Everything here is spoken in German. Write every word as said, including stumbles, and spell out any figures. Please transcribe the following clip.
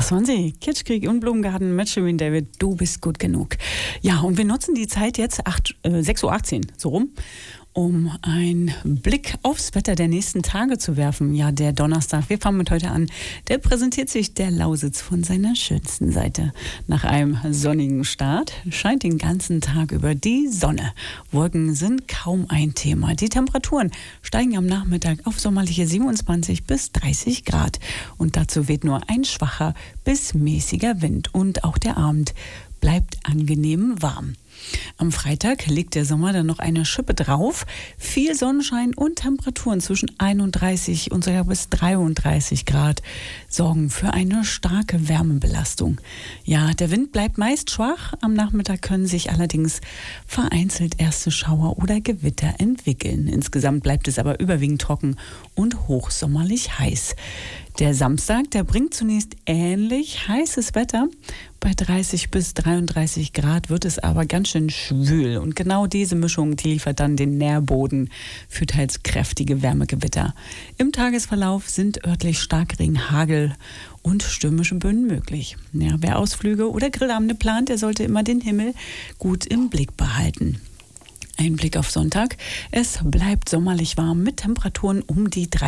Das waren sie. Kitschkrieg und Blumengarten mit Shirin David. Du bist gut genug. Ja, und wir nutzen die Zeit jetzt acht, äh, sechs Uhr achtzehn, so rum, um einen Blick aufs Wetter der nächsten Tage zu werfen. Ja, der Donnerstag, wir fangen mit heute an, der präsentiert sich der Lausitz von seiner schönsten Seite. Nach einem sonnigen Start scheint den ganzen Tag über die Sonne. Wolken sind kaum ein Thema. Die Temperaturen steigen am Nachmittag auf sommerliche siebenundzwanzig bis dreißig Grad. Und dazu weht nur ein schwacher bis mäßiger Wind. Und auch der Abend bleibt angenehm warm. Am Freitag legt der Sommer dann noch eine Schippe drauf. Viel Sonnenschein und Temperaturen zwischen einunddreißig und sogar bis dreiunddreißig Grad sorgen für eine starke Wärmebelastung. Ja, der Wind bleibt meist schwach. Am Nachmittag können sich allerdings vereinzelt erste Schauer oder Gewitter entwickeln. Insgesamt bleibt es aber überwiegend trocken und hochsommerlich heiß. Der Samstag, der bringt zunächst ähnlich heißes Wetter. Bei dreißig bis dreiunddreißig Grad wird es aber ganz schön schwül. Und genau diese Mischung, die liefert dann den Nährboden für teils kräftige Wärmegewitter. Im Tagesverlauf sind örtlich Starkregen, Hagel und stürmische Böen möglich. Ja, wer Ausflüge oder Grillabende plant, der sollte immer den Himmel gut im Blick behalten. Ein Blick auf Sonntag. Es bleibt sommerlich warm mit Temperaturen um die